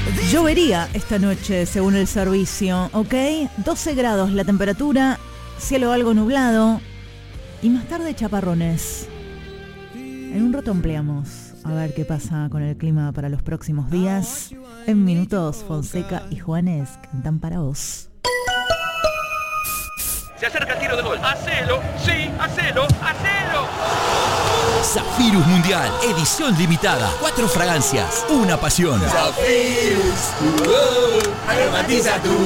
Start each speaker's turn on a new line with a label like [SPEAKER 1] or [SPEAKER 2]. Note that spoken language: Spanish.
[SPEAKER 1] Llovería esta noche, según el servicio, ¿ok? 12 grados la temperatura, cielo algo nublado y más tarde chaparrones. En un rato ampliamos a ver qué pasa con el clima para los próximos días. En minutos, Fonseca y Juanes cantan para vos.
[SPEAKER 2] Se acerca el tiro de gol. ¡Hacelo! ¡Sí! ¡Hacelo! ¡Hacelo!
[SPEAKER 3] Zafirus Mundial, edición limitada. 4 fragancias, una pasión.
[SPEAKER 4] Zafirus, aromatiza tu